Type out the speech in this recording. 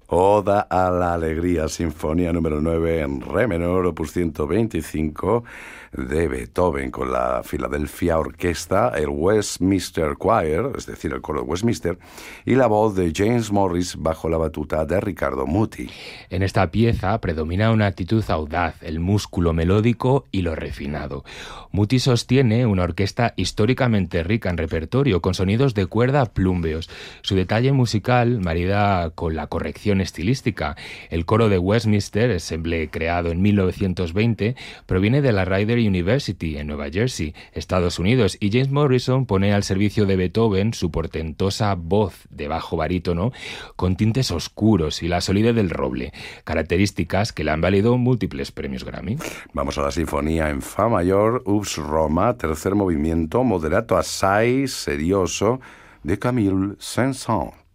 Oda a la Alegría, Sinfonía número 9 en re menor, opus 125 de Beethoven, con la Philadelphia Orquesta, el Westminster Choir, es decir, el coro de Westminster, y la voz de James Morris bajo la batuta de Riccardo Muti. En esta pieza predomina una actitud audaz, el músculo melódico y lo refinado. Muti sostiene una orquesta históricamente rica en repertorio, con sonidos de cuerda plúmbeos. Su detalle musical marida con la corrección estilística. El coro de Westminster, ensemble creado en 1920, proviene de la Rider University en Nueva Jersey, Estados Unidos, y James Morrison pone al servicio de Beethoven su portentosa voz de bajo barítono con tintes oscuros y la solidez del roble, características que le han valido múltiples premios Grammy. Vamos a la sinfonía en fa mayor, Ups Roma, tercer movimiento, moderato assai serioso de Camille Saint-Saëns.